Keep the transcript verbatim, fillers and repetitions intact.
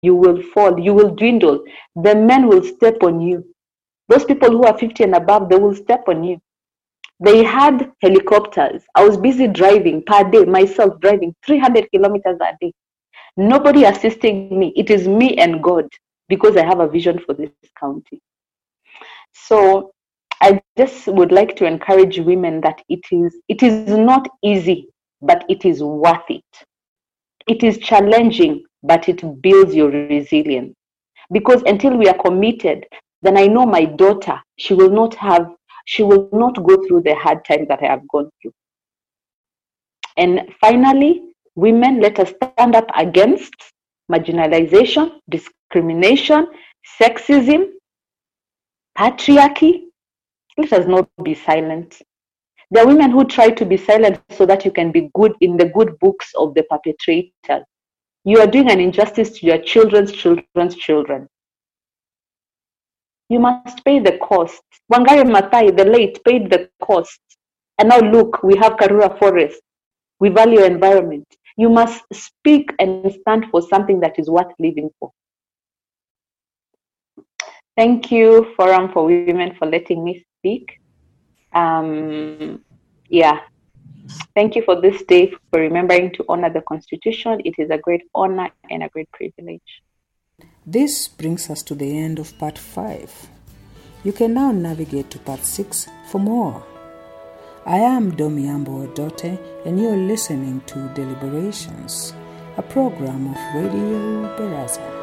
you will fall, you will dwindle. The men will step on you. Those people who are fifty and above, they will step on you. They had helicopters. I was busy driving per day, myself driving three hundred kilometers a day. Nobody assisting me. It is me and God, because I have a vision for this county. So I just would like to encourage women that it is it is not easy, but it is worth it. It is challenging, but it builds your resilience. Because until we are committed, then I know my daughter, she will not have, she will not go through the hard times that I have gone through. And finally, women, let us stand up against marginalization, discrimination, sexism, patriarchy. Let us not be silent. There are women who try to be silent so that you can be good in the good books of the perpetrators. You are doing an injustice to your children's children's children. You must pay the cost. Wangari Maathai, the late, paid the cost. And now look, we have Karura Forest. We value environment. You must speak and stand for something that is worth living for. Thank you, Forum for Women, for letting me speak. Um, yeah. Thank you for this day, for remembering to honor the Constitution. It is a great honor and a great privilege. This brings us to the end of part five. You can now navigate to part six for more. I am Domi Ambo Odote, and you're listening to Deliberations, a program of Radio Baraza.